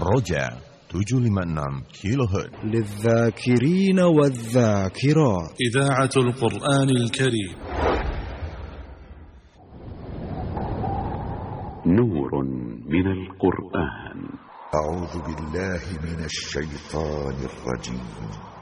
رجاء 756 كيلو هرتز للذاكرين والذاكرات. إذاعة القرآن الكريم. نور من القرآن. أعوذ بالله من الشيطان الرجيم.